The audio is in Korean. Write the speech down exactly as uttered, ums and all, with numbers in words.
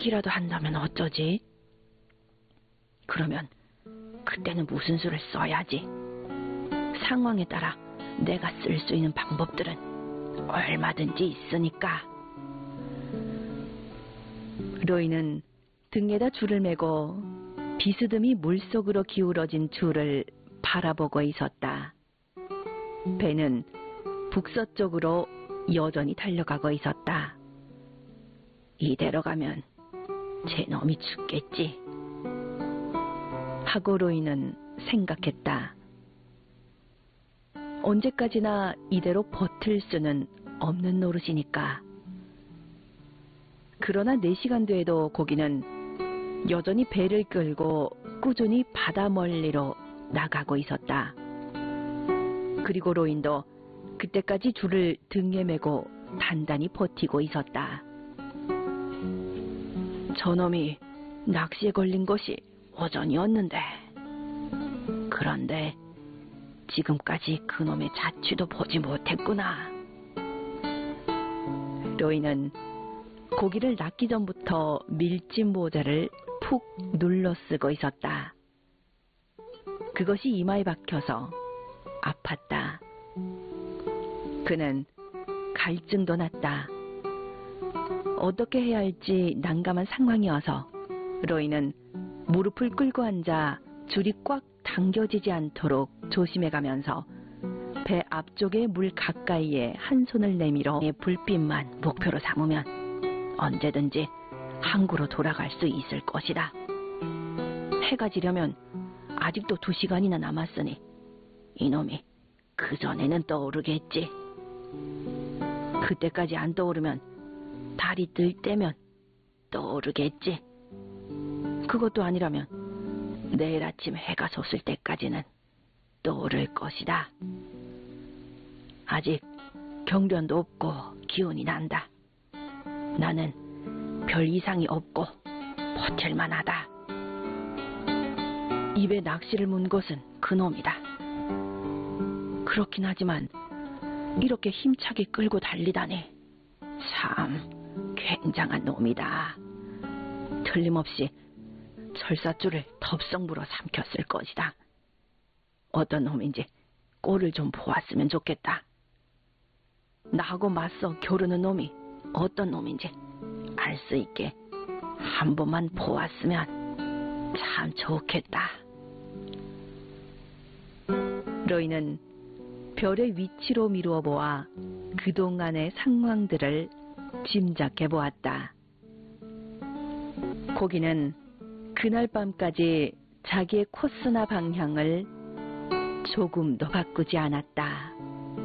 죽기라도 한다면 어쩌지? 그러면 그때는 무슨 수를 써야지? 상황에 따라 내가 쓸 수 있는 방법들은 얼마든지 있으니까. 로이는 등에다 줄을 매고 비스듬히 물속으로 기울어진 줄을 바라보고 있었다. 배는 북서쪽으로 여전히 달려가고 있었다. 이대로 가면 제 놈이 죽겠지 하고 로이는 생각했다. 언제까지나 이대로 버틸 수는 없는 노릇이니까. 그러나 네 시간 뒤에도 고기는 여전히 배를 끌고 꾸준히 바다 멀리로 나가고 있었다. 그리고 로인도 그때까지 줄을 등에 메고 단단히 버티고 있었다. 저놈이 낚시에 걸린 것이 오전이었는데, 그런데 지금까지 그놈의 자취도 보지 못했구나. 로이는 고기를 낚기 전부터 밀짚 모자를 푹 눌러 쓰고 있었다. 그것이 이마에 박혀서 아팠다. 그는 갈증도 났다. 어떻게 해야 할지 난감한 상황이어서 로이는 무릎을 꿇고 앉아 줄이 꽉 당겨지지 않도록 조심해가면서 배 앞쪽의 물 가까이에 한 손을 내밀어 불빛만 목표로 삼으면 언제든지 항구로 돌아갈 수 있을 것이다. 해가 지려면 아직도 두 시간이나 남았으니 이놈이 그 전에는 떠오르겠지. 그때까지 안 떠오르면 달이 뜰 때면 떠오르겠지. 그것도 아니라면 내일 아침 해가 솟을 때까지는 떠오를 것이다. 아직 경련도 없고 기운이 난다. 나는 별 이상이 없고 버틸만하다. 입에 낚시를 문 것은 그놈이다. 그렇긴 하지만 이렇게 힘차게 끌고 달리다니 참 굉장한 놈이다. 틀림없이 철사줄을 덥석물어 삼켰을 것이다. 어떤 놈인지 꼴을 좀 보았으면 좋겠다. 나하고 맞서 겨루는 놈이 어떤 놈인지 알 수 있게 한 번만 보았으면 참 좋겠다. 로이는 별의 위치로 미루어 보아 그동안의 상황들을 짐작해 보았다. 고기는 그날 밤까지 자기의 코스나 방향을 조금도 바꾸지 않았다.